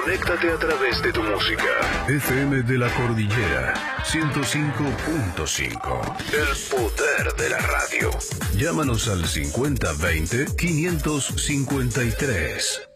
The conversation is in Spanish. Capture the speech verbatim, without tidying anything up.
Conéctate a través de tu música. F M de la Cordillera, ciento cinco punto cinco. El poder de la radio. Llámanos al cincuenta veinte, quinientos cincuenta y tres.